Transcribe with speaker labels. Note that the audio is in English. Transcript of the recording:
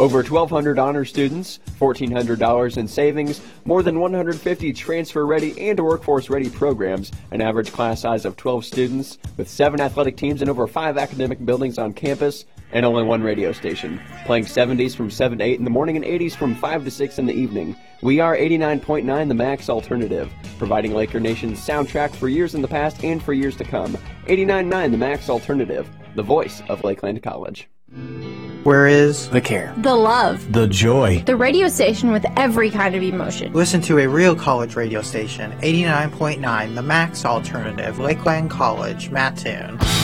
Speaker 1: Over 1,200 honor students, $1,400 in savings, more than 150 transfer-ready and workforce-ready programs, an average class size of 12 students, with 7 athletic teams and over 5 academic buildings on campus, and only 1 radio station, playing 70s from 7 to 8 in the morning and 80s from 5 to 6 in the evening. We are 89.9 The Max Alternative, providing Laker Nation's soundtrack for years in the past and for years to come. 89.9 The Max Alternative, the voice of Lakeland College.
Speaker 2: Where is
Speaker 3: the care,
Speaker 4: the love,
Speaker 3: the joy,
Speaker 4: the radio station with every kind of emotion.
Speaker 2: Listen to a real college radio station, 89.9 The Max Alternative, Lakeland College, Mattoon.